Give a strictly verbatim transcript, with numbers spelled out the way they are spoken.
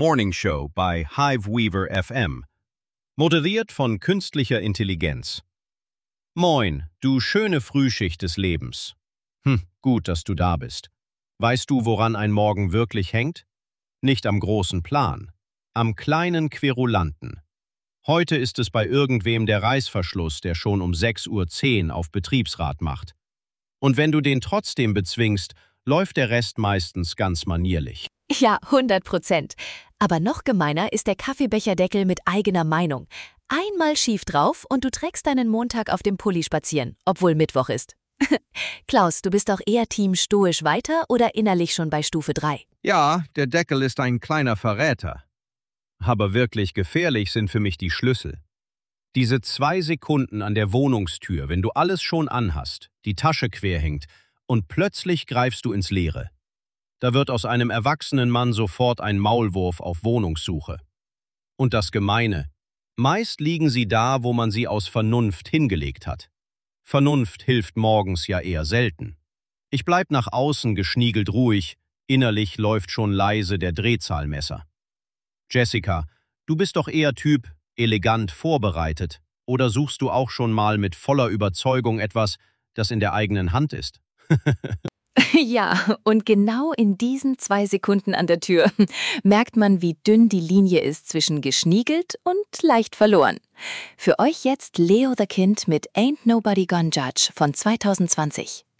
Morning Show bei Hiveweaver F M. Moderiert von künstlicher Intelligenz. Moin, du schöne Frühschicht des Lebens. Hm, gut, dass du da bist. Weißt du, woran ein Morgen wirklich hängt? Nicht am großen Plan, am kleinen Querulanten. Heute ist es bei irgendwem der Reißverschluss, der schon um sechs Uhr zehn auf Betriebsrat macht. Und wenn du den trotzdem bezwingst, läuft der Rest meistens ganz manierlich. Ja, hundert Prozent. Aber noch gemeiner ist der Kaffeebecherdeckel mit eigener Meinung. Einmal schief drauf und du trägst deinen Montag auf dem Pulli spazieren, obwohl Mittwoch ist. Klaus, du bist doch eher Team stoisch weiter oder innerlich schon bei Stufe drei? Ja, der Deckel ist ein kleiner Verräter. Aber wirklich gefährlich sind für mich die Schlüssel. Diese zwei Sekunden an der Wohnungstür, wenn du alles schon anhast, die Tasche quer hängt und plötzlich greifst du ins Leere. Da wird aus einem erwachsenen Mann sofort ein Maulwurf auf Wohnungssuche. Und das Gemeine: meist liegen sie da, wo man sie aus Vernunft hingelegt hat. Vernunft hilft morgens ja eher selten. Ich bleib nach außen geschniegelt ruhig, innerlich läuft schon leise der Drehzahlmesser. Jessica, du bist doch eher Typ elegant vorbereitet, oder suchst du auch schon mal mit voller Überzeugung etwas, das in der eigenen Hand ist? Ja, und genau in diesen zwei Sekunden an der Tür merkt man, wie dünn die Linie ist zwischen geschniegelt und leicht verloren. Für euch jetzt Leo the Kind mit Ain't Nobody Gonna Judge von zweitausendzwanzig.